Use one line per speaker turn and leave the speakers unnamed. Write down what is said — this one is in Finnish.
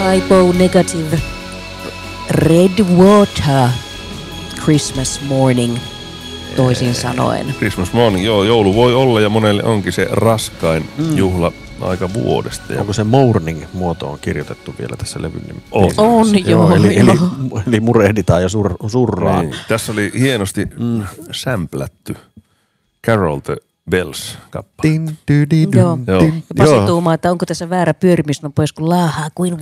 Typo negative. Red water. Christmas morning. Toisin sanoen.
Christmas morning, joo, joulu voi olla ja monelle onkin se raskain juhla aika vuodesta.
Onko se morning-muoto on kirjoitettu vielä tässä levyn
nimessä? On, joo.
Eli murehditaan ja surraa.
Niin. Tässä oli hienosti sämplätty Carol the Bells-kappale.
Joo. Ja Pasi tuumaa, että onko tässä väärä pyörimisnopeus, kun laahaa kuin